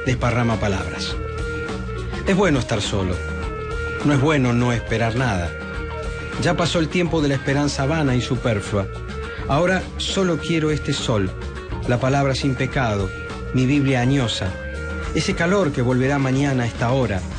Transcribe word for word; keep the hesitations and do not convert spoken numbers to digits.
desparrama palabras. Es bueno estar solo. No es bueno no esperar nada. Ya pasó el tiempo de la esperanza vana y superflua. Ahora solo quiero este sol, la palabra sin pecado, mi Biblia añosa, ese calor que volverá mañana a esta hora,